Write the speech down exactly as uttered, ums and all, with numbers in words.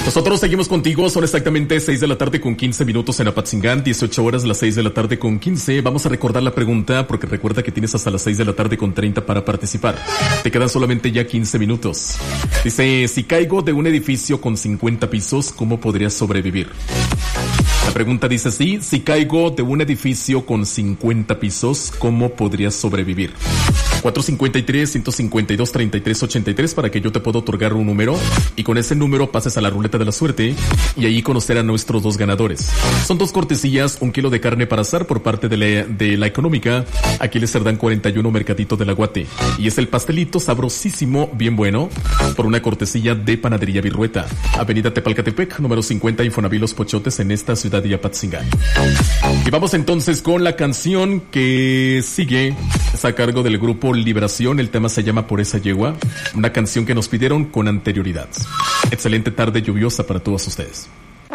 Nosotros seguimos contigo, son exactamente seis de la tarde con quince minutos en Apatzingán, dieciocho horas las seis de la tarde con quince. Vamos a recordar la pregunta porque recuerda que tienes hasta las seis de la tarde con treinta para participar. Te quedan solamente ya quince minutos. Dice, si caigo de un edificio con cincuenta pisos, ¿cómo podría sobrevivir? La pregunta dice así, si caigo de un edificio con cincuenta pisos, ¿cómo podría sobrevivir? cuatro cinco tres, uno cinco dos, tres tres ocho tres para que yo te pueda otorgar un número y con ese número pases a la ruleta de la suerte y ahí conocer a nuestros dos ganadores. Son dos cortesías, un kilo de carne para asar por parte de la, de la económica, Aquiles Cerdán cuarenta y uno, Mercadito del Aguate. Y es el pastelito sabrosísimo, bien bueno, por una cortesía de Panadería Virrueta, Avenida Tepalcatepec, número cincuenta, Infonavit Los Pochotes, en esta ciudad de Apatzingán. Y vamos entonces con la canción que sigue, es a cargo del grupo Liberación, el tema se llama Por esa yegua, una canción que nos pidieron con anterioridad. Excelente tarde lluviosa para todos ustedes.